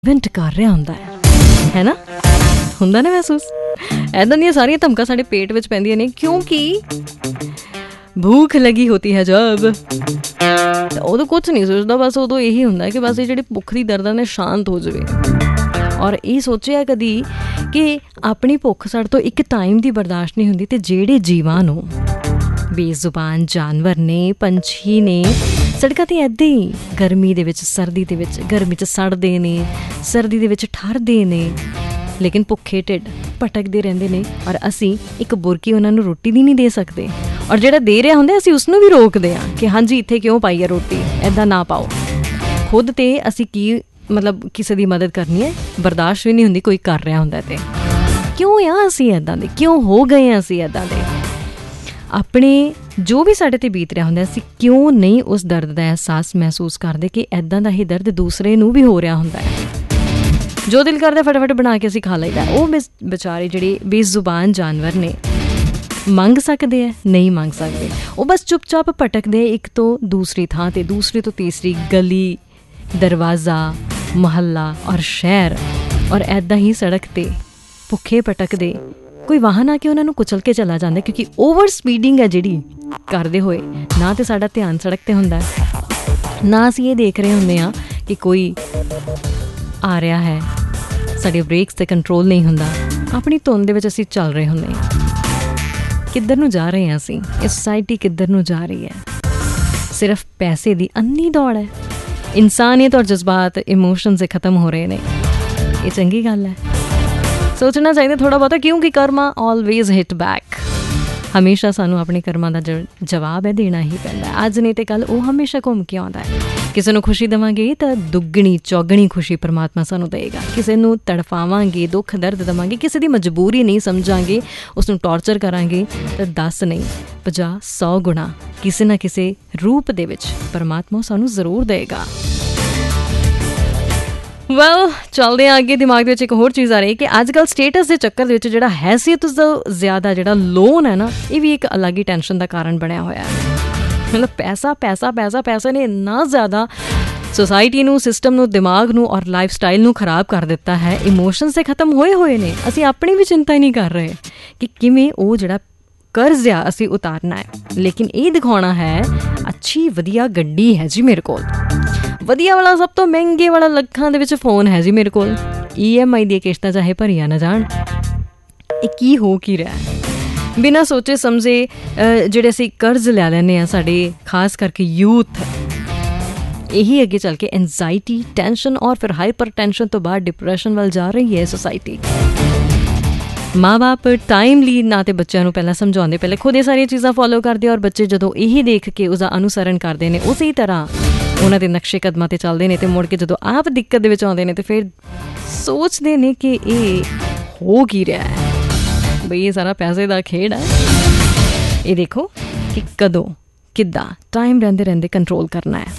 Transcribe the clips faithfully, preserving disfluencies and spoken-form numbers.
Event ਕਰ ਰਿਹਾ ਹੁੰਦਾ ਹੈ ਹੈ ਨਾ, ਹੁੰਦਾ ਨਾ ਮਹਿਸੂਸ। ਇੱਦਾਂ ਦੀਆਂ ਸਾਰੀਆਂ ਧਮਕਾਂ ਸਾਡੇ ਪੇਟ ਵਿੱਚ ਪੈਂਦੀਆਂ ਨੇ ਕਿਉਂਕਿ ਭੂਖ ਲੱਗੀ ਹੋਤੀ ਹੈ ਜਬ, ਉਦੋਂ ਕੁਛ ਨਹੀਂ ਸੋਚਦਾ, ਬਸ ਉਦੋਂ ਇਹੀ ਹੁੰਦਾ ਕਿ ਬਸ ਇਹ ਜਿਹੜੀ ਭੁੱਖ ਦੀ ਦਰਦਾਂ ਨੇ ਸ਼ਾਂਤ ਹੋ ਜਾਵੇ। ਔਰ ਇਹ ਸੋਚਿਆ ਕਦੀ ਕਿ ਆਪਣੀ ਭੁੱਖ ਸਾਡੇ ਤੋਂ ਇੱਕ ਟਾਈਮ ਦੀ ਬਰਦਾਸ਼ਤ ਨਹੀਂ ਹੁੰਦੀ, ਅਤੇ ਜਿਹੜੇ ਜੀਵਾਂ ਨੂੰ ਬੇਜ਼ੁਬਾਨ ਜਾਨਵਰ ਨੇ, ਪੰਛੀ ਨੇ, ਸੜਕਾਂ 'ਤੇ ਇੱਦਾਂ ਹੀ ਗਰਮੀ ਦੇ ਵਿੱਚ, ਸਰਦੀ ਦੇ ਵਿੱਚ, ਗਰਮੀ 'ਚ ਸੜਦੇ ਨੇ, ਸਰਦੀ ਦੇ ਵਿੱਚ ਠਰਦੇ ਨੇ, ਲੇਕਿਨ ਭੁੱਖੇ ਢਿੱਡ ਭਟਕਦੇ ਰਹਿੰਦੇ ਨੇ। ਔਰ ਅਸੀਂ ਇੱਕ ਬੁਰਕੀ ਉਹਨਾਂ ਨੂੰ ਰੋਟੀ ਦੀ ਨਹੀਂ ਦੇ ਸਕਦੇ, ਔਰ ਜਿਹੜਾ ਦੇ ਰਿਹਾ ਹੁੰਦਾ ਅਸੀਂ ਉਸਨੂੰ ਵੀ ਰੋਕਦੇ ਹਾਂ ਕਿ ਹਾਂਜੀ ਇੱਥੇ ਕਿਉਂ ਪਾਈ ਹੈ ਰੋਟੀ, ਇੱਦਾਂ ਨਾ ਪਾਓ। ਖੁਦ 'ਤੇ ਅਸੀਂ ਕੀ ਮਤਲਬ ਕਿਸੇ ਦੀ ਮਦਦ ਕਰਨੀ ਹੈ, ਬਰਦਾਸ਼ਤ ਵੀ ਨਹੀਂ ਹੁੰਦੀ ਕੋਈ ਕਰ ਰਿਹਾ ਹੁੰਦਾ। ਅਤੇ ਕਿਉਂ ਆ ਅਸੀਂ ਇੱਦਾਂ ਦੇ, ਕਿਉਂ ਹੋ ਗਏ ਹਾਂ ਅਸੀਂ ਇੱਦਾਂ ਦੇ? ਆਪਣੇ ਜੋ ਵੀ ਸਾਡੇ 'ਤੇ ਬੀਤ ਰਿਹਾ ਹੁੰਦਾ, ਅਸੀਂ ਕਿਉਂ ਨਹੀਂ ਉਸ ਦਰਦ ਦਾ ਅਹਿਸਾਸ ਮਹਿਸੂਸ ਕਰਦੇ ਕਿ ਇੱਦਾਂ ਦਾ ਹੀ ਦਰਦ ਦੂਸਰੇ ਨੂੰ ਵੀ ਹੋ ਰਿਹਾ ਹੁੰਦਾ ਹੈ। ਜੋ ਦਿਲ ਕਰਦਾ ਫਟਾਫਟ ਬਣਾ ਕੇ ਅਸੀਂ ਖਾ ਲਈਦਾ। ਉਹ ਵਿਚਾਰੇ ਜਿਹੜੇ ਬੇਜ਼ੁਬਾਨ ਜਾਨਵਰ ਨੇ ਮੰਗ ਸਕਦੇ ਹੈ, ਨਹੀਂ ਮੰਗ ਸਕਦੇ, ਉਹ ਬਸ ਚੁੱਪ ਚਾਪ ਭਟਕਦੇ ਇੱਕ ਤੋਂ ਦੂਸਰੀ ਥਾਂ 'ਤੇ, ਦੂਸਰੀ ਤੋਂ ਤੀਸਰੀ, ਗਲੀ, ਦਰਵਾਜ਼ਾ, ਮੁਹੱਲਾ ਔਰ ਸ਼ਹਿਰ, ਔਰ ਇੱਦਾਂ ਹੀ ਸੜਕ 'ਤੇ ਭੁੱਖੇ ਭਟਕਦੇ। ਕੋਈ ਵਾਹਨ ਆ ਕੇ ਉਹਨਾਂ ਨੂੰ ਕੁਚਲ ਕੇ ਚਲਾ ਜਾਂਦਾ, ਕਿਉਂਕਿ ਓਵਰ ਸਪੀਡਿੰਗ ਹੈ ਜਿਹੜੀ ਕਰਦੇ ਹੋਏ, ਨਾ ਤਾਂ ਸਾਡਾ ਧਿਆਨ ਸੜਕ 'ਤੇ ਹੁੰਦਾ, ਨਾ ਅਸੀਂ ਇਹ ਦੇਖ ਰਹੇ ਹੁੰਦੇ ਹਾਂ ਕਿ ਕੋਈ ਆ ਰਿਹਾ ਹੈ, ਸਾਡੇ ਬ੍ਰੇਕਸ 'ਤੇ ਕੰਟਰੋਲ ਨਹੀਂ ਹੁੰਦਾ, ਆਪਣੀ ਧੁੰਦ ਦੇ ਵਿੱਚ ਅਸੀਂ ਚੱਲ ਰਹੇ ਹੁੰਦੇ ਹਾਂ। ਕਿੱਧਰ ਨੂੰ ਜਾ ਰਹੇ ਹਾਂ ਅਸੀਂ? ਇਹ ਸੁਸਾਇਟੀ ਕਿੱਧਰ ਨੂੰ ਜਾ ਰਹੀ ਹੈ? ਸਿਰਫ ਪੈਸੇ ਦੀ ਅੰਨੀ ਦੌੜ ਹੈ, ਇਨਸਾਨੀਅਤ ਔਰ ਜਜ਼ਬਾਤ, ਇਮੋਸ਼ਨਸ ਖਤਮ ਹੋ ਰਹੇ ਨੇ। ਇਹ ਚੰਗੀ ਗੱਲ ਹੈ, ਸੋਚਣਾ ਚਾਹੀਦਾ ਥੋੜ੍ਹਾ ਬਹੁਤਾ, ਕਿਉਂਕਿ ਕਰਮਾ ਆਲਵੇਜ਼ ਹਿੱਟ ਬੈਕ। ਹਮੇਸ਼ਾ ਸਾਨੂੰ ਆਪਣੇ ਕਰਮਾਂ ਦਾ ਜ ਜਵਾਬ ਹੈ ਦੇਣਾ ਹੀ ਪੈਂਦਾ। ਅੱਜ ਨਹੀਂ ਤੇ ਕੱਲ੍ਹ ਉਹ ਹਮੇਸ਼ਾ ਘੁੰਮ ਕੇ ਆਉਂਦਾ ਹੈ। ਕਿਸੇ ਨੂੰ ਖੁਸ਼ੀ ਦੇਵਾਂਗੇ ਤਾਂ ਦੁੱਗਣੀ ਚੌਗਣੀ ਖੁਸ਼ੀ ਪਰਮਾਤਮਾ ਸਾਨੂੰ ਦੇਵੇਗਾ। ਕਿਸੇ ਨੂੰ ਤੜਫਾਵਾਂਗੇ, ਦੁੱਖ ਦਰਦ ਦੇਵਾਂਗੇ, ਕਿਸੇ ਦੀ ਮਜਬੂਰੀ ਨਹੀਂ ਸਮਝਾਂਗੇ, ਉਸਨੂੰ ਟੌਰਚਰ ਕਰਾਂਗੇ ਤਾਂ ਦਸ ਨਹੀਂ ਪੰਜਾਹ ਸੌ ਗੁਣਾ ਕਿਸੇ ਨਾ ਕਿਸੇ ਰੂਪ ਦੇ ਵਿੱਚ ਪਰਮਾਤਮਾ ਸਾਨੂੰ ਜ਼ਰੂਰ ਦੇਵੇਗਾ। ਵੈਲ, ਚੱਲਦੇ ਹਾਂ ਅੱਗੇ। ਦਿਮਾਗ ਦੇ ਵਿੱਚ ਇੱਕ ਹੋਰ ਚੀਜ਼ ਆ ਰਹੀ ਕਿ ਅੱਜ ਕੱਲ੍ਹ ਸਟੇਟਸ ਦੇ ਚੱਕਰ ਦੇ ਵਿੱਚ ਜਿਹੜਾ ਹੈਸੀਅਤ ਤੋਂ ਜ਼ਿਆਦਾ ਜਿਹੜਾ ਲੋਨ ਹੈ ਨਾ, ਇਹ ਵੀ ਇੱਕ ਅਲੱਗ ਹੀ ਟੈਨਸ਼ਨ ਦਾ ਕਾਰਨ ਬਣਿਆ ਹੋਇਆ ਹੈ। ਮਤਲਬ ਪੈਸਾ ਪੈਸਾ ਪੈਸਾ ਪੈਸਾ ਨੇ ਇੰਨਾ ਜ਼ਿਆਦਾ ਸੋਸਾਇਟੀ ਨੂੰ, ਸਿਸਟਮ ਨੂੰ, ਦਿਮਾਗ ਨੂੰ ਔਰ ਲਾਈਫ ਸਟਾਈਲ ਨੂੰ ਖਰਾਬ ਕਰ ਦਿੱਤਾ ਹੈ। ਇਮੋਸ਼ਨਸ ਤੇ ਖਤਮ ਹੋਏ ਹੋਏ ਨੇ। ਅਸੀਂ ਆਪਣੀ ਵੀ ਚਿੰਤਾ ਹੀ ਨਹੀਂ ਕਰ ਰਹੇ ਕਿ ਕਿਵੇਂ ਉਹ ਜਿਹੜਾ ਕਰਜ਼ ਆ ਅਸੀਂ ਉਤਾਰਨਾ ਹੈ, ਲੇਕਿਨ ਇਹ ਦਿਖਾਉਣਾ ਹੈ ਅੱਛੀ ਵਧੀਆ ਗੱਡੀ ਹੈ ਜੀ ਮੇਰੇ ਕੋਲ, ਵਧੀਆ ਵਾਲਾ ਸਭ ਤੋਂ ਮਹਿੰਗੇ ਵਾਲਾ ਲੱਖਾਂ ਦੇ ਵਿੱਚ ਫੋਨ ਹੈ ਜੀ ਮੇਰੇ ਕੋਲ, ਈ ਐਮ ਆਈ ਦੀਆਂ ਕਿਸ਼ਤਾਂ ਚਾਹੇ ਭਰੀਆਂ ਨਾ ਜਾਣ। ਇਹ ਕੀ ਹੋ ਕੀ ਰਿਹਾ ਹੈ? ਬਿਨਾਂ ਸੋਚੇ ਸਮਝੇ ਜਿਹੜੇ ਅਸੀਂ ਕਰਜ਼ ਲੈ ਲੈਂਦੇ ਹਾਂ, ਸਾਡੇ ਖਾਸ ਕਰਕੇ ਯੂਥ, ਇਹੀ ਅੱਗੇ ਚੱਲ ਕੇ ਐਨਜ਼ਾਈਟੀ, ਟੈਨਸ਼ਨ ਔਰ ਫਿਰ ਹਾਈਪਰ ਟੈਨਸ਼ਨ ਤੋਂ ਬਾਅਦ ਡਿਪਰੈਸ਼ਨ ਵੱਲ ਜਾ ਰਹੀ ਹੈ ਸੋਸਾਇਟੀ। ਮਾਂ ਬਾਪ ਟਾਈਮਲੀ ਨਾ ਤੇ ਬੱਚਿਆਂ ਨੂੰ ਪਹਿਲਾਂ ਸਮਝਾਉਂਦੇ, ਪਹਿਲੇ ਖੁਦ ਇਹ ਸਾਰੀਆਂ ਚੀਜ਼ਾਂ ਫੋਲੋ ਕਰਦੇ, ਔਰ ਬੱਚੇ ਜਦੋਂ ਇਹੀ ਦੇਖ ਕੇ ਉਸਦਾ ਅਨੁਸਰਨ ਕਰਦੇ ਨੇ, ਉਸੇ ਤਰ੍ਹਾਂ ਉਹਨਾਂ ਦੇ ਨਕਸ਼ੇ ਕਦਮਾਂ 'ਤੇ ਚੱਲਦੇ ਨੇ, ਅਤੇ ਮੁੜ ਕੇ ਜਦੋਂ ਆਪ ਦਿੱਕਤ ਦੇ ਵਿੱਚ ਆਉਂਦੇ ਨੇ ਤਾਂ ਫਿਰ ਸੋਚਦੇ ਨੇ ਕਿ ਇਹ ਹੋ ਕੀ ਰਿਹਾ ਹੈ ਬਈ, ਇਹ ਸਾਰਾ ਪੈਸੇ ਦਾ ਖੇਡ ਹੈ। ਇਹ ਦੇਖੋ ਕਿ ਕਦੋਂ ਕਿੱਦਾਂ ਟਾਈਮ ਰਹਿੰਦੇ ਰਹਿੰਦੇ ਕੰਟਰੋਲ ਕਰਨਾ ਹੈ।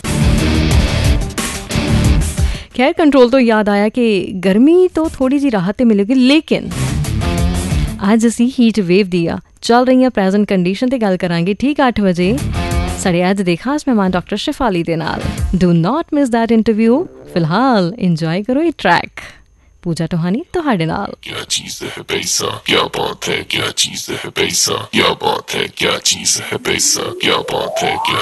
ਖੈਰ, ਕੰਟਰੋਲ ਤੋਂ ਯਾਦ ਆਇਆ ਕਿ ਗਰਮੀ ਤੋਂ ਥੋੜ੍ਹੀ ਜਿਹੀ ਰਾਹਤ ਤਾਂ ਮਿਲੇਗੀ, ਲੇਕਿਨ ਅੱਜ ਅਸੀਂ ਹੀਟ ਵੇਵ ਦੀ ਆ ਚੱਲ ਰਹੀਆਂ ਪ੍ਰੈਜ਼ੈਂਟ ਕੰਡੀਸ਼ਨ 'ਤੇ ਗੱਲ ਕਰਾਂਗੇ ਠੀਕ ਅੱਠ ਵਜੇ ਸਾਡੇ ਅੱਜ ਦੇ ਖਾਸ ਮਹਿਮਾਨ ਡਾਕਟਰ ਸ਼ਿਫਾਲੀ ਦੇ ਨਾਲ। Do not miss that interview. ਫਿਲਹਾਲ ਇੰਜੋਏ ਕਰੋ ਇਹ ਟਰੈਕ। ਪੂਜਾ ਟੋਹਾਨੀ ਤੁਹਾਡੇ ਨਾਲ। क्या चीज़ है पैसा, क्या बात है, क्या चीज़ है पैसा, क्या बात है, क्या चीज़ है पैसा, क्या बात है, क्या